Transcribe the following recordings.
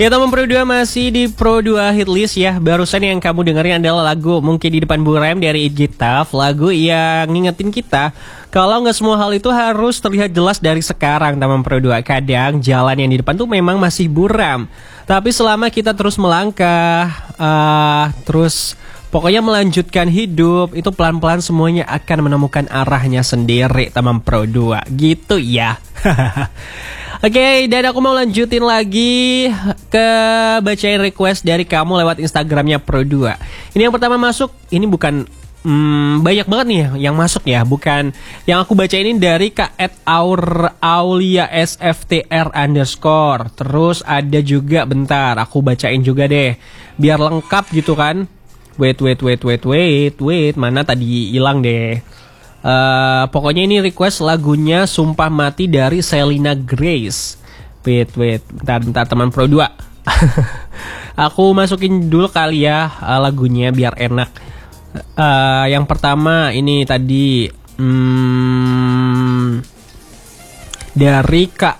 Ya teman Pro 2 masih di Pro 2 Hitlist ya. Barusan yang kamu dengerin adalah lagu Mungkin di Depan Buram dari Igitaf. Lagu yang ngingetin kita kalau nggak semua hal itu harus terlihat jelas dari sekarang teman Pro 2. Kadang jalan yang di depan tuh memang masih buram, tapi selama kita terus melangkah, terus pokoknya melanjutkan hidup, itu pelan-pelan semuanya akan menemukan arahnya sendiri teman Pro 2. Gitu ya. Oke, dan aku mau lanjutin lagi ke bacain request dari kamu lewat Instagramnya Pro 2. Ini yang pertama masuk, ini bukan banyak banget nih yang masuk ya. Bukan yang aku baca ini dari Kak Aulia SFTR _. Terus ada juga, bentar aku bacain juga deh biar lengkap gitu kan. Wait, mana tadi hilang deh. Pokoknya ini request lagunya Sumpah Mati dari Selena Grace. Wait, bentar teman Pro 2. Aku masukin dulu kali ya lagunya biar enak. Yang pertama ini tadi dari Kak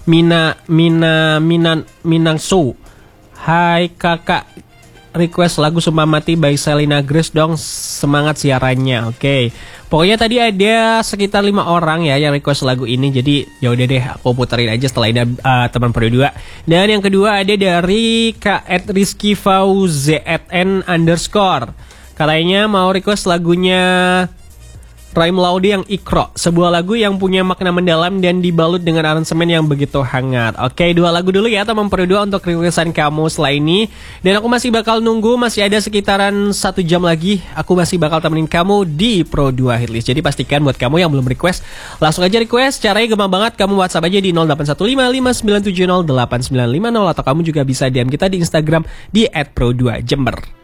Minangsu. Hai kakak, request lagu Sumpah Mati by Selena Grace dong, semangat siarannya. Oke. Pokoknya tadi ada sekitar 5 orang ya yang request lagu ini. Jadi ya udah deh, aku puterin aja setelah ini teman Pro 2. Dan yang kedua ada dari Kak Rizky VZN _. Katanya mau request lagunya Raim Laude yang Ikro, sebuah lagu yang punya makna mendalam dan dibalut dengan aransemen yang begitu hangat. Oke, 2 lagu dulu ya teman Pro 2 untuk requestan kamu setelah ini. Dan aku masih bakal nunggu, masih ada sekitaran 1 jam lagi. Aku masih bakal temenin kamu di Pro 2 Hitlist. Jadi pastikan buat kamu yang belum request, langsung aja request. Caranya gampang banget, kamu WhatsApp aja di 081559708950, atau kamu juga bisa DM kita di Instagram di @pro2jember.